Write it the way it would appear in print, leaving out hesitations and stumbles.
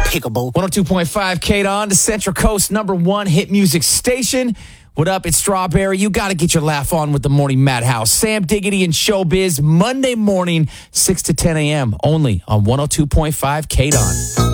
Pickable. 102.5 KDON, the Central Coast #1 hit music station. What up? It's Strawberry. You got to get your laugh on with the Morning Madhouse. Sam Diggity and Showbiz, Monday morning, 6 to 10 a.m. only on 102.5 KDON.